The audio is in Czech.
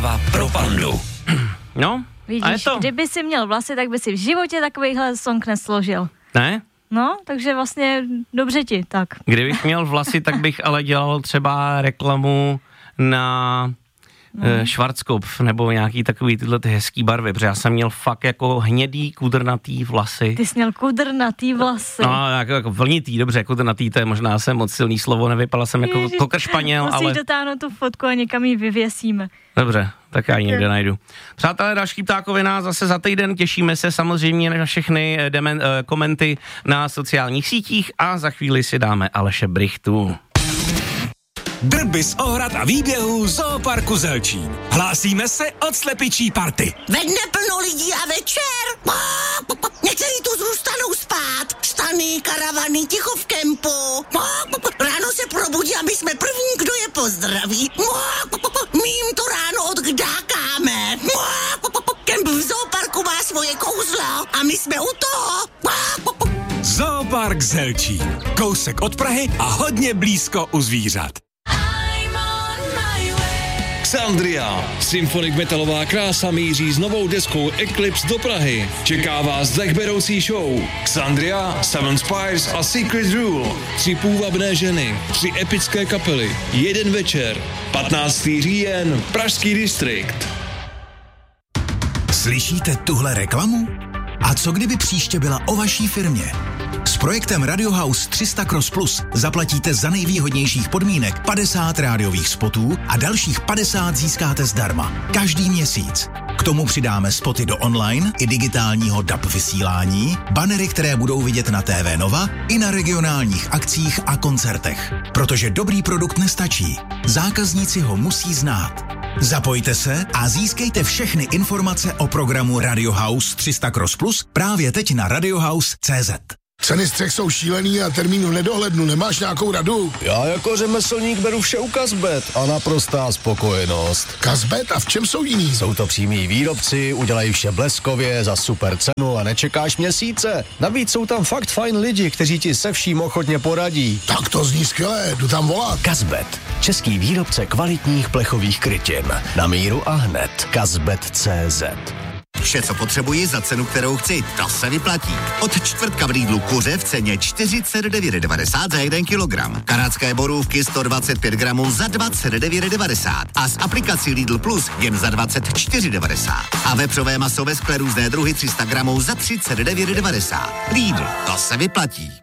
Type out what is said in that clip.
Bitva pro pandu. No, Vidíš, a je to. kdyby si měl vlasy, tak by si v životě takovýhle song nesložil. Ne? No, takže vlastně dobře ti, tak. Kdybych měl vlasy, tak bych ale dělal třeba reklamu na Schwarzkopf nebo nějaký takový tyhle ty hezký barvy, protože já jsem měl fakt jako hnědý, kudrnatý vlasy. Ty jsi měl kudrnatý vlasy. No, jako vlnitý, dobře, kudrnatý, to je možná moc silný slovo, nevypadal jsem jako kokr španěl, ale... Musíš dotáhnout tu fotku a někam ji vyvěsíme. Dobře, tak já ji někde najdu. Přátelé, další ptákovina zase za týden, těšíme se samozřejmě na všechny komenty na sociálních sítích a za chvíli si dáme Aleše Brychtu. Drby z ohrad a výběhů Zooparku Zelčín. Hlásíme se od slepičí party. Ve dne plno lidí a večer. Někteří tu zůstanou spát. Stany, karavany, ticho v kempu. Ráno se probudí a my jsme první, kdo je pozdraví. My jim to ráno odkdákáme. Kemp v Zooparku má svoje kouzlo a my jsme u toho. Zoopark Zelčín. Kousek od Prahy a hodně blízko u zvířat. Xandria, symfonik metalová krása míří s novou deskou Eclipse do Prahy. Čeká vás dechberoucí show. Xandria, Seven Spires a Secret Rule. 3 půvabné ženy, 3 epické kapely, 1 večer. 15. říjen, Pražský distrikt. Slyšíte tuhle reklamu? A co kdyby příště byla o vaší firmě? S projektem Radio House 300 Cross Plus zaplatíte za nejvýhodnějších podmínek 50 rádiových spotů a dalších 50 získáte zdarma. Každý měsíc. K tomu přidáme spoty do online i digitálního DAB vysílání, banery, které budou vidět na TV Nova i na regionálních akcích a koncertech. Protože dobrý produkt nestačí. Zákazníci ho musí znát. Zapojte se a získejte všechny informace o programu Radio House 300 Cross Plus právě teď na radiohouse.cz. Ceny střech jsou šílený a termín v nedohlednu. Nemáš nějakou radu? Já jako řemeslník beru vše u Kazbet a naprostá spokojenost. Kazbet? A v čem jsou jiný? Jsou to přímí výrobci, udělají vše bleskově, za super cenu a nečekáš měsíce. Navíc jsou tam fakt fajn lidi, kteří ti se vším ochotně poradí. Tak to zní skvěle, jdu tam volat. Kazbet, český výrobce kvalitních plechových krytin. Na míru a hned. Kazbet.cz. Vše, co potřebuji za cenu, kterou chci, to se vyplatí. Od čtvrtka v Lidlu kuře v ceně 49,90 za 1 kilogram. Kanadské borůvky 125 gramů za 29,90 a s aplikací Lidl Plus jen za 24,90. A vepřové maso ve skle různé druhy 300 gramů za 39,90. Lidl, to se vyplatí.